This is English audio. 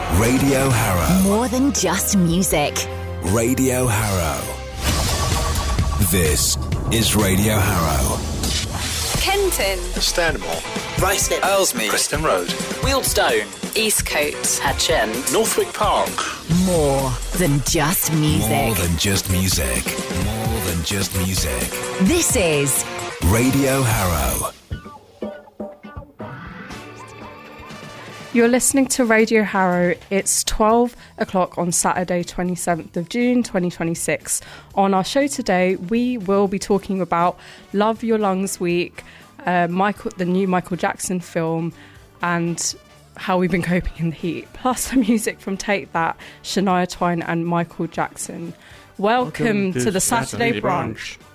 Radio Harrow. More than just music. Radio Harrow. This is Radio Harrow. Kenton, Stanmore, Ruislip, Aylesmead, Preston Road, Wealdstone, Eastcote, Hatch End, Northwick Park. More than just music. More than just music. More than just music. This is Radio Harrow. You're listening to Radio Harrow. It's 12 o'clock on Saturday, 27th of June, 2026. On our show today, we will be talking about Love Your Lungs Week, the new Michael Jackson film, and how we've been coping in the heat, plus the music from Take That, Shania Twain and Michael Jackson. Welcome to the Saturday brunch.